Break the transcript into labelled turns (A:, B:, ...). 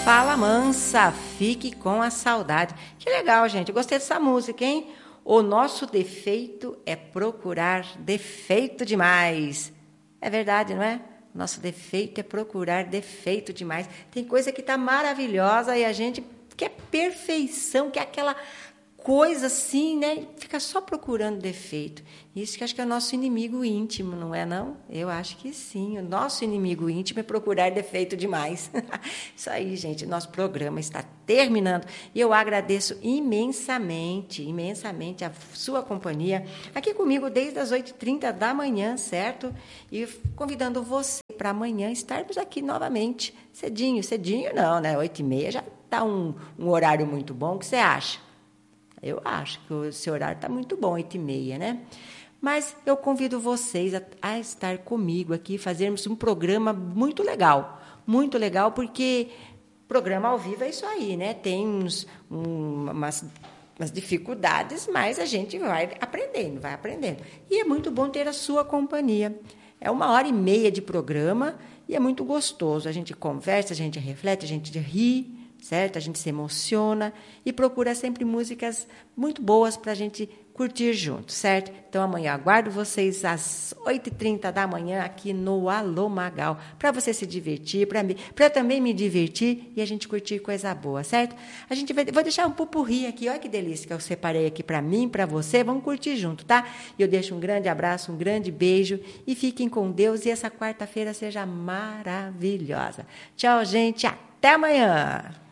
A: Fala Mansa, fique com a saudade. Que legal, gente. Eu gostei dessa música, hein? O nosso defeito é procurar defeito demais. É verdade, não é? Nosso defeito é procurar defeito demais. Tem coisa que está maravilhosa e a gente quer perfeição, quer aquela coisa assim, né? Fica só procurando defeito. Isso que acho que é o nosso inimigo íntimo, não é não? Eu acho que sim. O nosso inimigo íntimo é procurar defeito demais. Isso aí, gente. Nosso programa está terminando. E eu agradeço imensamente, imensamente a sua companhia aqui comigo desde as 8h30 da manhã, certo? E convidando você para amanhã estarmos aqui novamente. Cedinho, cedinho não, né? 8h30 já está um horário muito bom. O que você acha? Eu acho que o seu horário está muito bom, 8h30, né? Mas eu convido vocês a estar comigo aqui, fazermos um programa muito legal, porque programa ao vivo é isso aí, né? Tem umas dificuldades, mas a gente vai aprendendo. E é muito bom ter a sua companhia. É 1h30 de programa e é muito gostoso. A gente conversa, a gente reflete, a gente ri, certo? A gente se emociona e procura sempre músicas muito boas para a gente curtir junto, certo? Então, amanhã aguardo vocês às 8h30 da manhã aqui no Alô Magal, para você se divertir, para eu também me divertir e a gente curtir coisa boa, certo? Vou deixar um pupurri aqui, olha que delícia que eu separei aqui para mim, para você, vamos curtir junto, tá? Eu deixo um grande abraço, um grande beijo e fiquem com Deus e essa quarta-feira seja maravilhosa. Tchau, gente, até amanhã!